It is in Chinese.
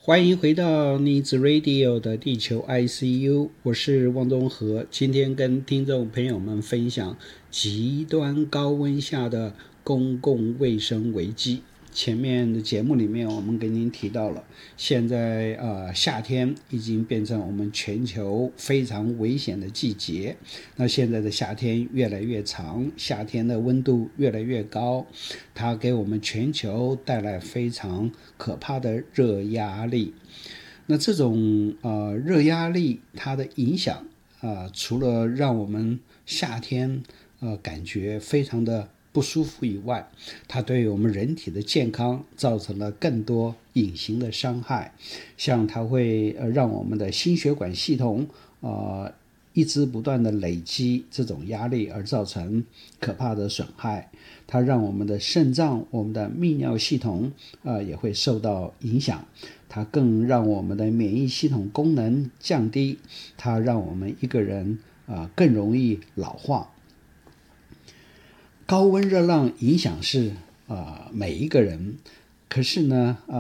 欢迎回到 Needs Radio 的地球 ICU， 我是汪东和，今天跟听众朋友们分享极端高温下的公共卫生危机。前面的节目里面我们跟您提到了，现在夏天已经变成我们全球非常危险的季节。那现在的夏天越来越长，夏天的温度越来越高，它给我们全球带来非常可怕的热压力。那这种热压力它的影响除了让我们夏天感觉非常的不舒服以外，它对我们人体的健康造成了更多隐形的伤害，像它会让我们的心血管系统一直不断的累积这种压力而造成可怕的损害，它让我们的肾脏、我们的泌尿系统也会受到影响，它更让我们的免疫系统功能降低，它让我们一个人更容易老化。高温热浪影响是每一个人，可是呢